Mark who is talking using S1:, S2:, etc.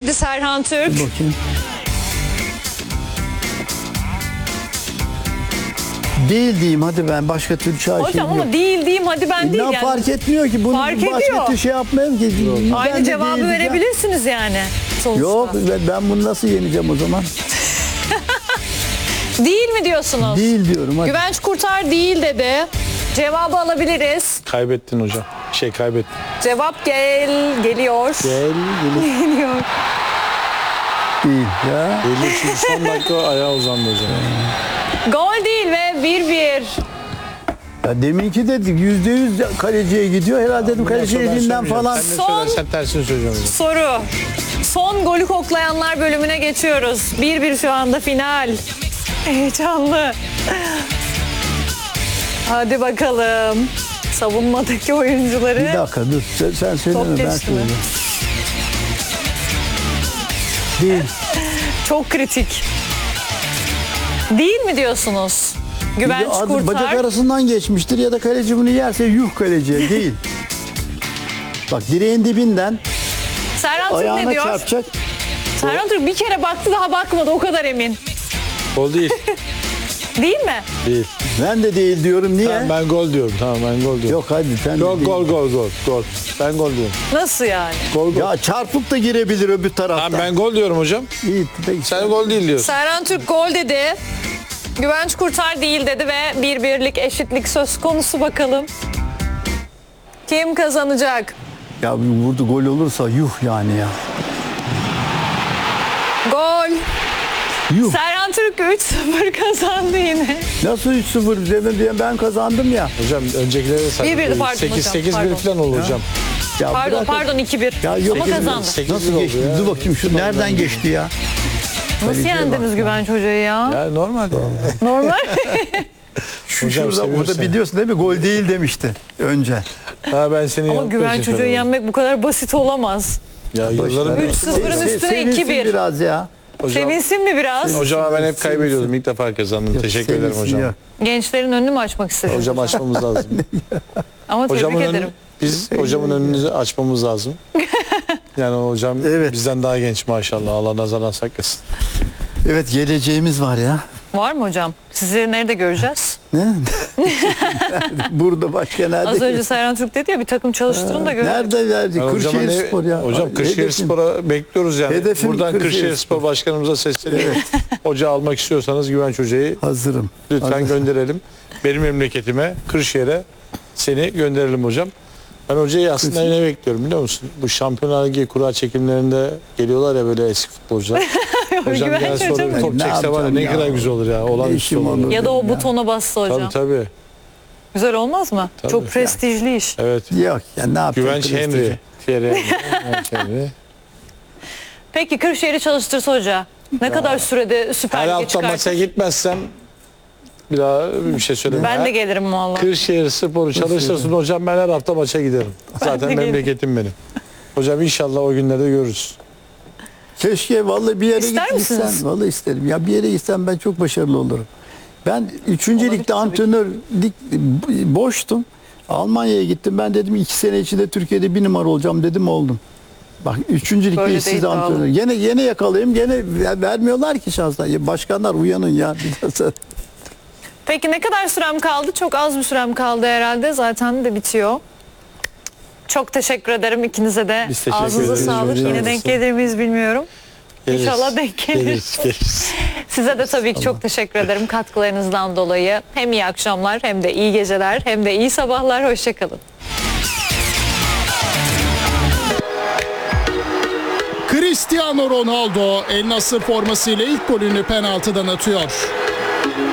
S1: Hadi Serhan Türk.
S2: Bakayım. Değil diyeyim hadi ben başka türlü çağ
S1: Hocam ama değil diyeyim hadi ben değil
S2: Ne
S1: yani.
S2: fark etmiyor ki bunu
S1: Fark
S2: başka
S1: ediyor.
S2: türlü şey yapmayayım ki. Ben
S1: Aynı
S2: de
S1: cevabı
S2: değil diyeceğim.
S1: verebilirsiniz yani sonuçta.
S2: Yok ben bunu nasıl yeneceğim o zaman?
S1: Değil mi diyorsunuz?
S2: Değil diyorum hadi.
S1: Güvenç Kurtar değil dedi. Cevabı alabiliriz.
S3: Kaybettin hocam. Kaybettin.
S1: Cevap geliyor.
S3: Gel.
S1: Geliyor.
S2: Değil ya.
S3: Belli çünkü son dakika ayağa uzandı hocam.
S1: Gol değil ve 1-1.
S2: Ya deminki de %100 kaleciye gidiyor. Herhalde dedim kaleci elinden falan.
S3: Sen ne
S1: Son-
S3: söylersen tersini söyleyeceğim hocam.
S1: Soru. Son golü koklayanlar bölümüne geçiyoruz. 1-1 şu anda final. Heyecanlı. Hadi bakalım. Savunmadaki oyuncuları.
S2: Bir dakika dur. Sen söyleme ben
S1: geçti mi?
S2: söyleyeyim. Değil.
S1: Çok kritik. Değil mi diyorsunuz? Güvenç
S2: Adı bacak
S1: Kurtar.
S2: arasından geçmiştir ya da kaleci bunu yerse yuh kaleciye değil. Bak direğin dibinden
S1: Serhan Türk ne
S2: ayağına
S1: diyor?
S2: çarpacak.
S1: Serhan Türk bir kere baktı daha bakmadı o kadar emin.
S3: Gol değil.
S1: Değil mi?
S3: Değil.
S2: Ben de değil diyorum. Niye?
S3: Tamam, ben gol diyorum. Tamam ben gol diyorum.
S2: Yok hadi sen de
S3: Gol
S2: değil.
S3: gol. Ben gol diyorum.
S1: Nasıl yani?
S3: Gol.
S2: Ya çarpıp da girebilir öbür taraftan.
S3: Tamam ben gol diyorum hocam.
S2: İyi, peki.
S3: Sen gol değil diyorsun.
S1: Serhan Türk gol dedi. Güvenç Kurtar değil dedi ve 1-1'lik eşitlik söz konusu bakalım. Kim kazanacak?
S2: Ya burada gol olursa yuh yani ya.
S1: Gol.
S2: Yuh.
S1: Serhan Türk 3-0 kazandı yine.
S2: Nasıl 3-0 demin diye ben kazandım ya.
S3: Hocam öncekileri de saydım.
S1: 1-1, pardon
S3: 8
S1: hocam,
S3: 8
S1: pardon.
S3: 1 falan oldu hocam.
S2: Ya
S1: Pardon
S2: bırak-
S1: 2-1.
S2: Ya yok,
S1: Ama
S2: 8-1.
S1: kazandı.
S3: 8
S2: Nasıl geçti? Dur bakayım şu nereden geçti ya?
S1: Nasıl yendiniz Güvenç Hoca'yı ya?
S3: Ya normal ya.
S1: Normal.
S3: Hocam
S2: Şurada burada
S3: seviyorsun.
S2: biliyorsun değil mi? Gol değil demişti önce.
S3: Ha ben seni
S1: Ama
S3: yanıltmak
S1: Güvenç
S3: için
S1: Hoca'yı
S3: söyledim.
S1: yenmek bu kadar basit olamaz.
S3: Ya yılların
S1: 3-0'ın üstüne
S2: Sevinsin
S1: 2-1.
S2: biraz ya.
S3: hocam.
S1: Sevinsin mi biraz?
S3: Hocam ben hep kaybediyordum. İlk defa kazandım. Teşekkür ederim
S2: Sevinsin
S3: hocam.
S2: ya.
S1: Gençlerin önünü mü açmak istedin?
S3: Hocam açmamız lazım.
S1: Ama tebrik
S3: Hocamın
S1: ederim.
S3: önünü, biz hocamın önünü açmamız lazım. Yani hocam
S2: Evet.
S3: bizden daha genç maşallah. Allah nazardan saklasın.
S2: Evet geleceğimiz var ya.
S1: Var mı hocam? Sizi nerede göreceğiz?
S2: Ne? Burada başka nerede?
S1: Az önce Serhan Türk dedi ya bir takım çalıştırın da görelim.
S2: Nerede verdi?
S3: Yani
S2: Kırşehir Spor ya.
S3: Hocam Kırşehir
S2: Hedefim-
S3: Spor'a bekliyoruz yani.
S2: Hedefim
S3: Buradan
S2: Kırşehir
S3: Kırşehir Spor Başkanımıza sesleniyoruz. Hoca almak istiyorsanız Güvenç Hoca'yı
S2: Hazırım.
S3: lütfen
S2: Hazır.
S3: gönderelim. Benim memleketime, Kırşehir'e seni gönderelim hocam. Ben hocayı aslında ne bekliyorum biliyor musun? Bu Şampiyonlar Ligi kura çekimlerinde geliyorlar ya böyle eski futbolcular. Hocam
S1: Güvenç
S3: gel sonra
S1: hocam.
S3: bir top
S2: Ne
S3: çekse var ya
S2: yapacağım
S3: ne
S2: ya?
S3: kadar güzel olur ya. Olağanüstü
S2: İşim
S3: olur.
S2: olur.
S1: Ya da o
S2: Ya.
S1: butona bassa hocam.
S3: Tabii.
S1: Güzel olmaz mı?
S3: Tabii.
S1: Çok prestijli iş.
S3: Evet.
S2: Yok ya ne yapacağım?
S3: Güvenç
S2: prestiji?
S3: Henry. Thierry Henry. Güvenç Henry.
S1: Peki Kırşehir'i çalıştırsa hoca. Ne kadar sürede Süper
S3: Her
S1: Lig'e
S3: hafta maça
S1: çıkartır?
S3: gitmezsem bir daha bir şey söylemem.
S1: Ben de gelirim valla.
S3: Kırşehir Spor'u çalıştırsın hocam ben her hafta maça giderim. Zaten
S1: de gelirim.
S3: memleketim benim. Hocam inşallah o günlerde görürüz.
S2: Keşke vallahi bir yere
S1: İster misiniz?
S2: gitsen. Vallahi isterim. Ya bir yere gitsem ben çok başarılı olurum. Ben 3.
S1: Olabilir
S2: ligde
S1: tabii.
S2: antrenörlük boştum. Almanya'ya gittim. Ben dedim 2 sene içinde Türkiye'de 1 numara olacağım dedim oldum. Bak 3. ligde
S1: Böyle
S2: işsiz
S1: değil,
S2: antrenör.
S1: bravo.
S2: Gene yakalayayım. Gene vermiyorlar ki şanslar. Ya başkanlar uyanın ya.
S1: Peki ne kadar sürem kaldı? Çok az bir sürem kaldı herhalde. Zaten de bitiyor. Çok teşekkür ederim ikinize de.
S3: Biz teşekkür
S1: Ağzınıza
S3: ederiz.
S1: sağlık.
S3: Rica
S1: Yine
S3: ederim.
S1: denk gelir miyiz bilmiyorum.
S3: Geliriz.
S1: İnşallah denk geliriz.
S3: Geliriz.
S1: Size de tabii ki çok teşekkür ederim katkılarınızdan dolayı. Hem iyi akşamlar hem de iyi geceler hem de iyi sabahlar. Hoşçakalın.
S4: Cristiano Ronaldo El Nassr formasıyla ilk golünü penaltıdan atıyor.